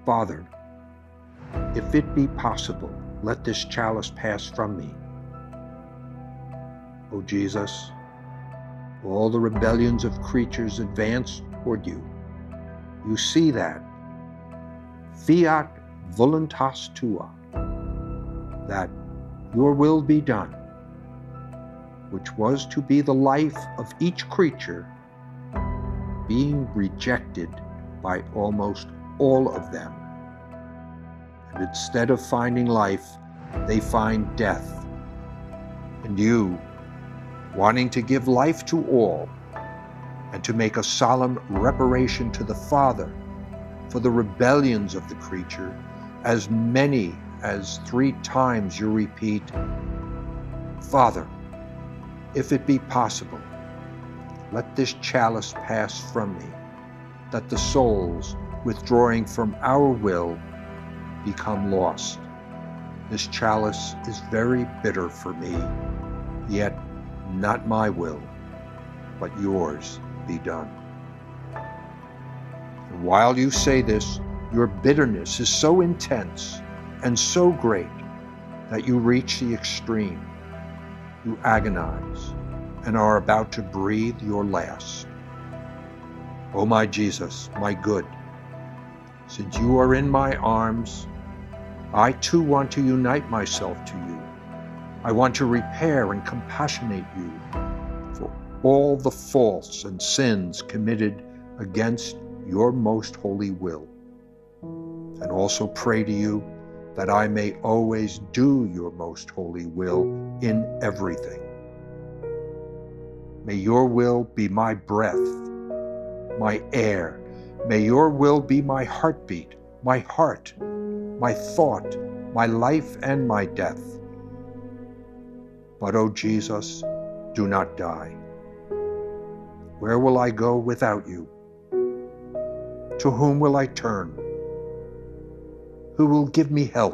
Father, if it be possible, let this chalice pass from me. O Jesus, all the rebellions of creatures advance toward you. You see that. Fiat voluntas tua, that your will be done, which was to be the life of each creature, being rejected by almost all of them. And instead of finding life, they find death. And you, wanting to give life to all, and to make a solemn reparation to the Father for the rebellions of the creature, as many as 3 times you repeat, Father, if it be possible, let this chalice pass from me, that the souls withdrawing from our will become lost. This chalice is very bitter for me, yet not my will, but yours be done. And while you say this, your bitterness is so intense and so great that you reach the extreme. You agonize and are about to breathe your last. O my Jesus, my good, since you are in my arms, I too want to unite myself to you. I want to repair and compassionate you for all the faults and sins committed against your most holy will, and also pray to you that I may always do your most holy will in everything. May your will be my breath, my air. May your will be my heartbeat, my heart, my thought, my life, and my death. But, O Jesus, do not die. Where will I go without you? To whom will I turn? Who will give me help?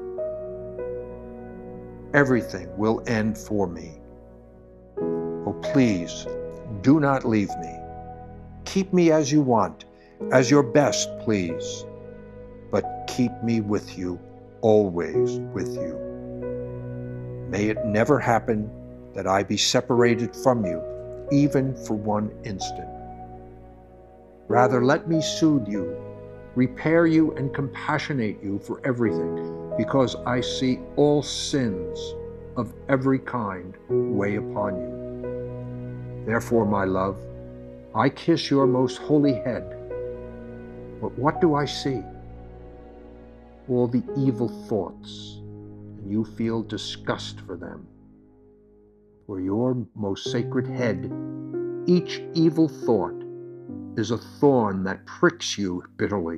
Everything will end for me. Oh, please, do not leave me. Keep me as you want, as your best, please. But keep me with you, always with you. May it never happen that I be separated from you, even for one instant. Rather, let me soothe you, repair you, and compassionate you for everything, because I see all sins of every kind weigh upon you. Therefore, my love, I kiss your most holy head. But what do I see? All the evil thoughts, and you feel disgust for them. For your most sacred head, each evil thought is a thorn that pricks you bitterly.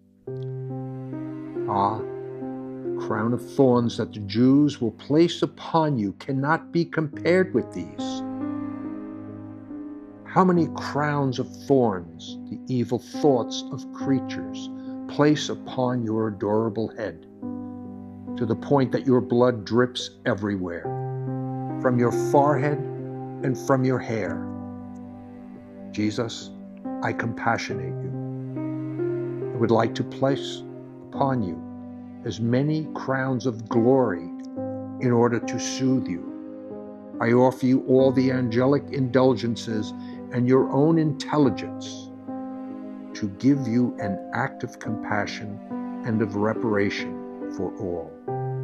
Ah, the crown of thorns that the Jews will place upon you cannot be compared with these. How many crowns of thorns the evil thoughts of creatures place upon your adorable head, to the point that your blood drips everywhere, from your forehead and from your hair. Jesus, I compassionate you. I would like to place upon you as many crowns of glory in order to soothe you. I offer you all the angelic indulgences and your own intelligence to give you an act of compassion and of reparation for all.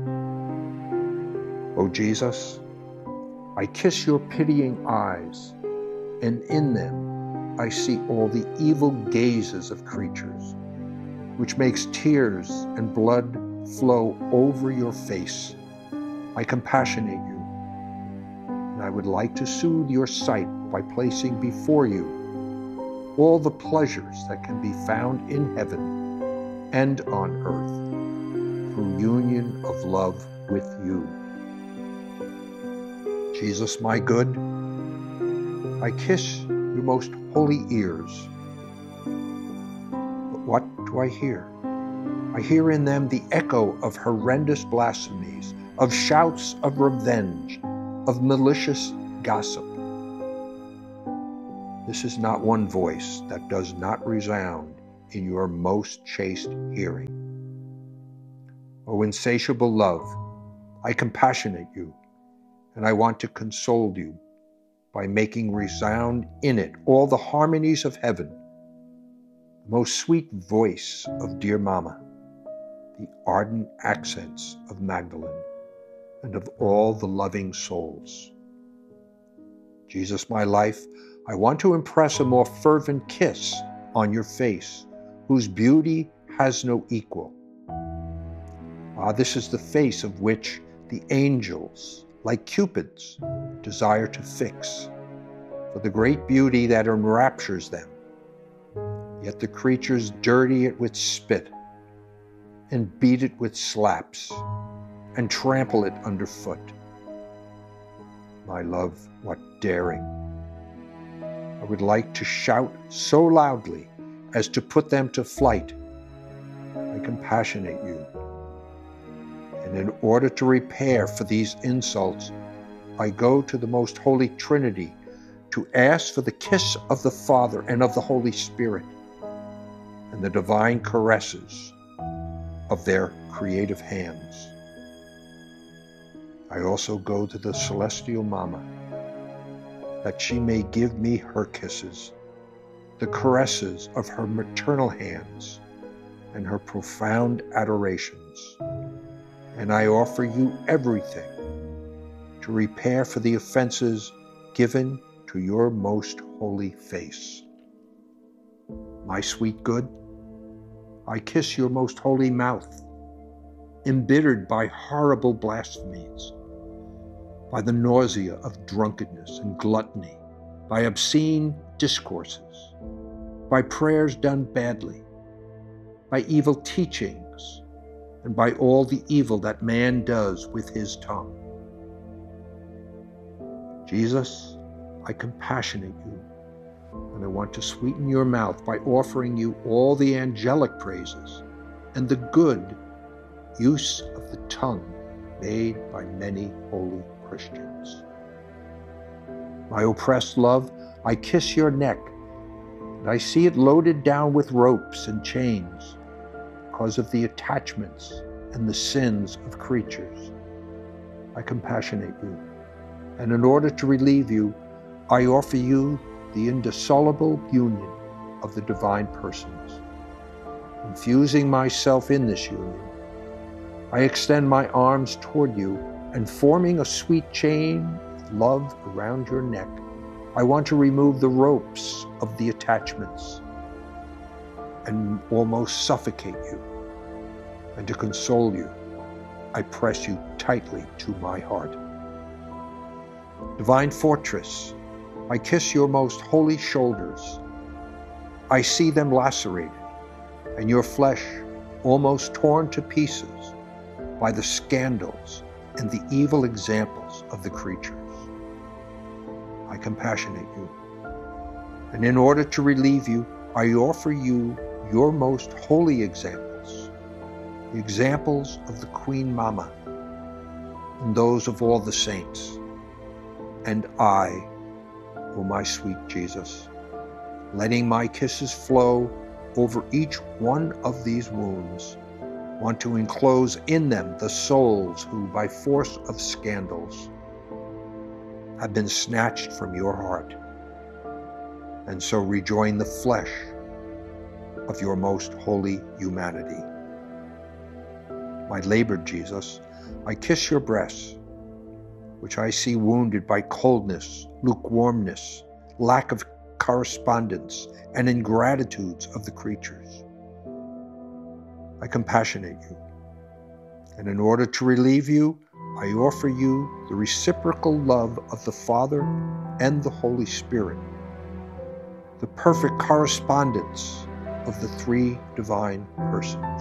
O Jesus, I kiss your pitying eyes, and in them I see all the evil gazes of creatures, which makes tears and blood flow over your face. I compassionate you, and I would like to soothe your sight by placing before you all the pleasures that can be found in heaven and on earth through union of love with you. Jesus, my good, I kiss your most holy ears. But what do I hear? I hear in them the echo of horrendous blasphemies, of shouts of revenge, of malicious gossip. This is not one voice that does not resound in your most chaste hearing. O insatiable love, I compassionate you, and I want to console you by making resound in it all the harmonies of heaven, the most sweet voice of dear Mama, the ardent accents of Magdalene, and of all the loving souls. Jesus, my life, I want to impress a more fervent kiss on your face, whose beauty has no equal. Ah, this is the face of which the angels, like Cupids, desire to fix, for the great beauty that enraptures them. Yet the creatures dirty it with spit, and beat it with slaps, and trample it underfoot. My love, what daring! I would like to shout so loudly as to put them to flight. I compassionate you. And in order to repair for these insults, I go to the most holy Trinity to ask for the kiss of the Father and of the Holy Spirit, and the divine caresses of their creative hands. I also go to the celestial Mama, that she may give me her kisses, the caresses of her maternal hands, and her profound adorations. And I offer you everything to repair for the offenses given to your most holy face. My sweet good, I kiss your most holy mouth, embittered by horrible blasphemies, by the nausea of drunkenness and gluttony, by obscene discourses, by prayers done badly, by evil teachings, and by all the evil that man does with his tongue. Jesus, I compassionate you, and I want to sweeten your mouth by offering you all the angelic praises and the good use of the tongue made by many holy Christians. My oppressed love, I kiss your neck, and I see it loaded down with ropes and chains because of the attachments and the sins of creatures. I compassionate you, and in order to relieve you, I offer you the indissoluble union of the divine persons. Infusing myself in this union, I extend my arms toward you, and forming a sweet chain of love around your neck, I want to remove the ropes of the attachments and almost suffocate you. And to console you, I press you tightly to my heart. Divine fortress, I kiss your most holy shoulders. I see them lacerated, and your flesh almost torn to pieces by the scandals and the evil examples of the creatures. I compassionate you, and in order to relieve you, I offer you your most holy examples, the examples of the Queen Mama, and those of all the saints. And I, O my sweet Jesus, letting my kisses flow over each one of these wounds, want to enclose in them the souls who, by force of scandals, have been snatched from your heart, and so rejoin the flesh of your most holy humanity. My labored Jesus, I kiss your breasts, which I see wounded by coldness, lukewarmness, lack of correspondence, and ingratitudes of the creatures. I compassionate you, and in order to relieve you, I offer you the reciprocal love of the Father and the Holy Spirit, the perfect correspondence of the three divine persons.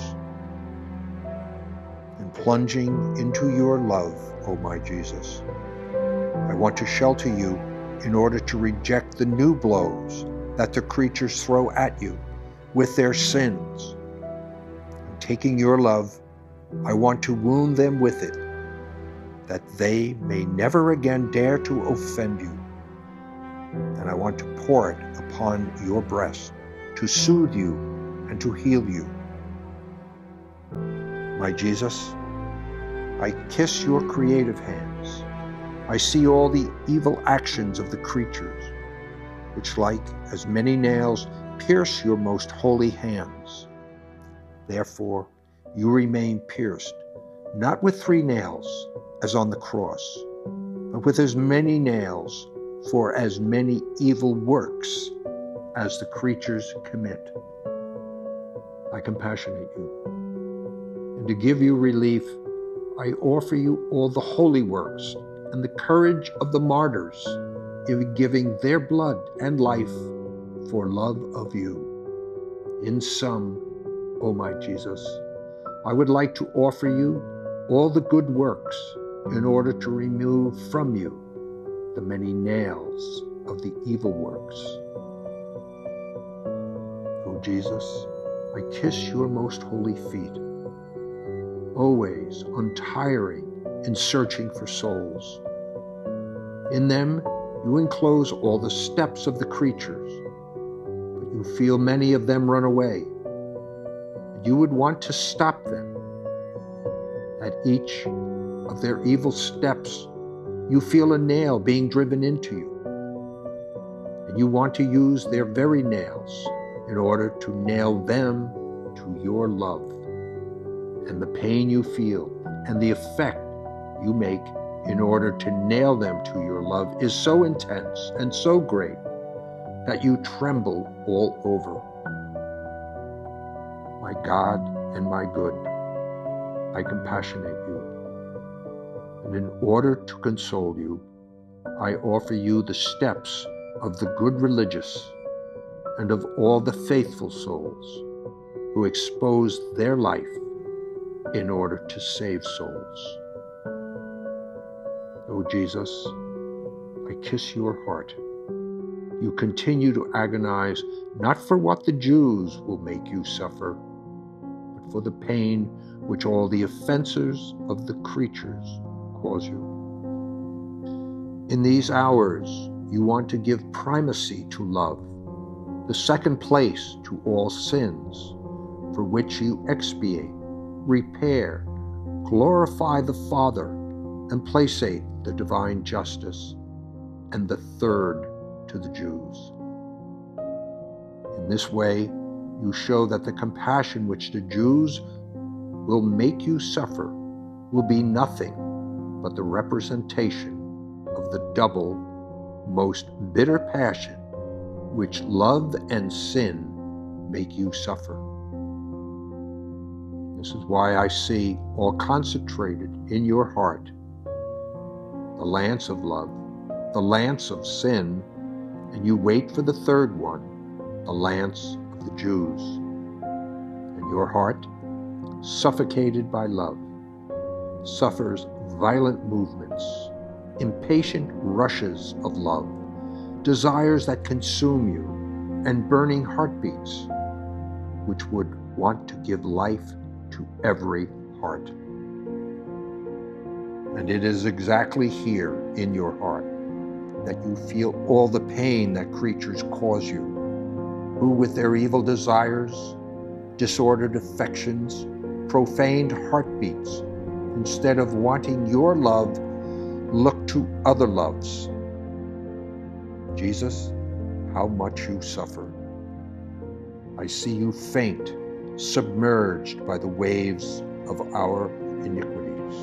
And plunging into your love, O my Jesus, I want to shelter you in order to reject the new blows that the creatures throw at you with their sins. And taking your love, I want to wound them with it, that they may never again dare to offend you. And I want to pour it upon your breast to soothe you and to heal you. My Jesus, I kiss your creative hands. I see all the evil actions of the creatures, which like as many nails pierce your most holy hands. Therefore, you remain pierced, not with 3 nails, as on the cross, but with as many nails for as many evil works as the creatures commit. I compassionate you, and to give you relief, I offer you all the holy works and the courage of the martyrs in giving their blood and life for love of you. In sum, O my Jesus, I would like to offer you all the good works in order to remove from you the many nails of the evil works. O Jesus, I kiss your most holy feet, always untiring in searching for souls. In them you enclose all the steps of the creatures, but you feel many of them run away. You would want to stop them. At each of their evil steps, you feel a nail being driven into you, and you want to use their very nails in order to nail them to your love. And the pain you feel and the effect you make in order to nail them to your love is so intense and so great that you tremble all over. My God and my good, I compassionate you. And in order to console you, I offer you the steps of the good religious and of all the faithful souls who expose their life in order to save souls. O Jesus, I kiss your heart. You continue to agonize not for what the Jews will make you suffer, but for the pain which all the offenses of the creatures cause you. In these hours, you want to give primacy to love, the second place to all sins, for which you expiate, repair, glorify the Father, and placate the divine justice, and the third to the Jews. In this way, you show that the compassion which the Jews will make you suffer will be nothing but the representation of the double, most bitter passion which love and sin make you suffer. This is why I see all concentrated in your heart the lance of love, the lance of sin, and you wait for the third one, the lance of the Jews. And your heart, suffocated by love, suffers violent movements, impatient rushes of love, desires that consume you, and burning heartbeats, which would want to give life to every heart. And it is exactly here in your heart that you feel all the pain that creatures cause you, who with their evil desires, disordered affections, profaned heartbeats, instead of wanting your love, look to other loves. Jesus, how much you suffer. I see you faint, submerged by the waves of our iniquities.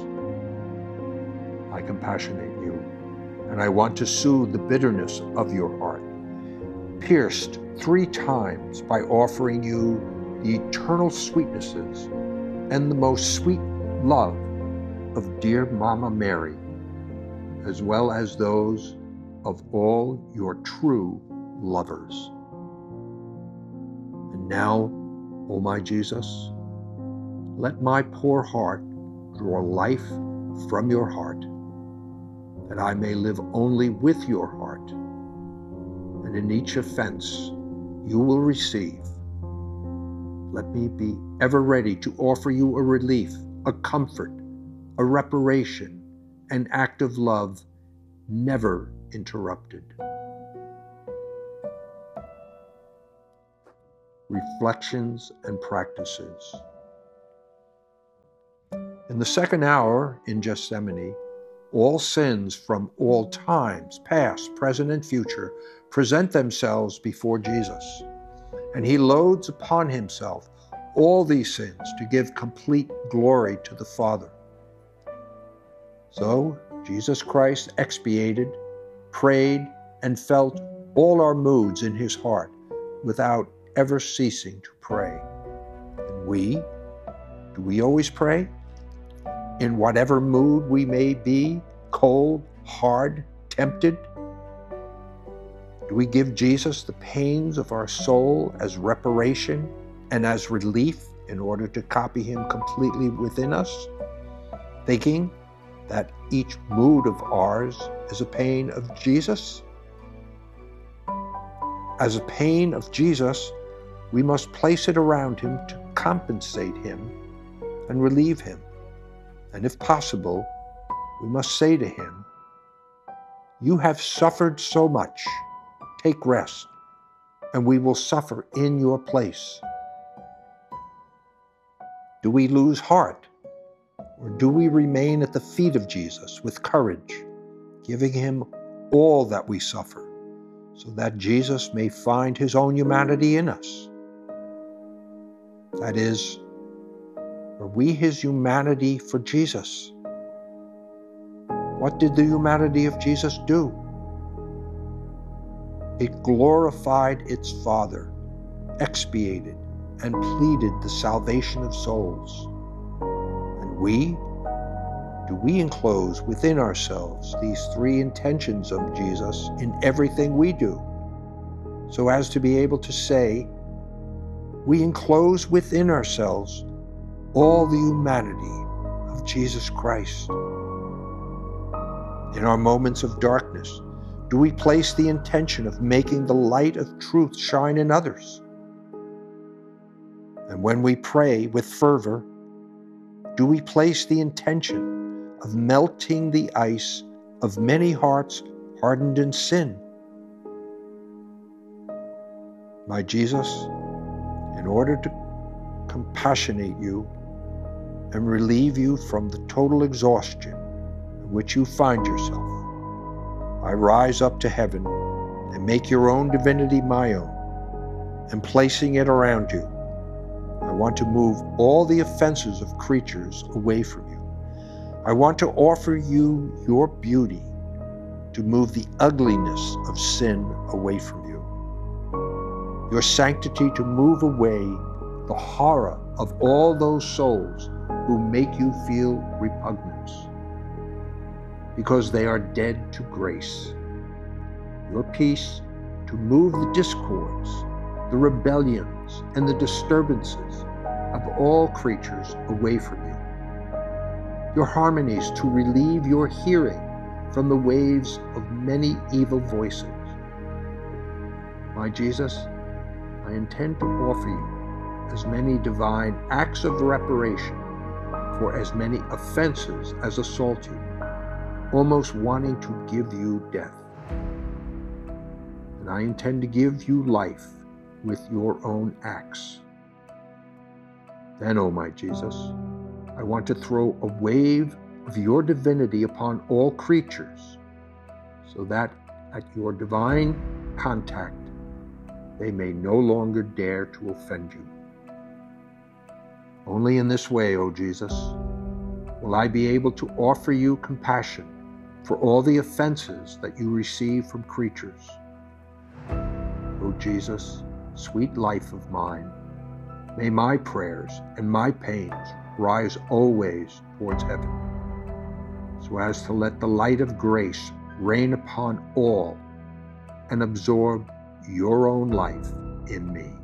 I compassionate you, and I want to soothe the bitterness of your heart, pierced 3 times by offering you the eternal sweetnesses and the most sweet love of dear Mama Mary, as well as those of all your true lovers. And now, O my Jesus, let my poor heart draw life from your heart, that I may live only with your heart, and in each offense you will receive. Let me be ever ready to offer you a relief, a comfort, a reparation, an act of love, never interrupted. reflections and practices. In the second hour in Gethsemane, all sins from all times, past, present, and future, present themselves before Jesus, and he loads upon himself all these sins to give complete glory to the Father. So Jesus Christ expiated, prayed, and felt all our moods in his heart without ever ceasing to pray. And do we always pray? In whatever mood we may be, cold, hard, tempted? Do we give Jesus the pains of our soul as reparation and as relief in order to copy him completely within us, thinking that each mood of ours is a pain of Jesus? As a pain of Jesus, we must place it around him to compensate him and relieve him. And if possible, we must say to him, "You have suffered so much. Take rest, and we will suffer in your place." Do we lose heart, or do we remain at the feet of Jesus with courage, giving him all that we suffer, so that Jesus may find his own humanity in us? That is, are we his humanity for Jesus? What did the humanity of Jesus do? It glorified its Father, expiated, and pleaded the salvation of souls. And do we enclose within ourselves these three intentions of Jesus in everything we do, so as to be able to say, we enclose within ourselves all the humanity of Jesus Christ? In our moments of darkness, do we place the intention of making the light of truth shine in others? And when we pray with fervor, do we place the intention of melting the ice of many hearts hardened in sin? My Jesus, in order to compassionate you and relieve you from the total exhaustion in which you find yourself, I rise up to heaven and make your own divinity my own, and placing it around you, I want to move all the offenses of creatures away from you. I want to offer you your beauty, to move the ugliness of sin away from you, your sanctity to move away the horror of all those souls who make you feel repugnance, because they are dead to grace. Your peace to move the discords, the rebellions, and the disturbances of all creatures away from you. Your harmonies to relieve your hearing from the waves of many evil voices. My Jesus, I intend to offer you as many divine acts of reparation for as many offenses as assault you, almost wanting to give you death. And I intend to give you life with your own acts. Then, O my Jesus, I want to throw a wave of your divinity upon all creatures, so that at your divine contact, they may no longer dare to offend you. Only in this way, O Jesus, will I be able to offer you compassion for all the offenses that you receive from creatures. O Jesus, sweet life of mine, may my prayers and my pains rise always towards heaven, so as to let the light of grace rain upon all and absorb your own life in me.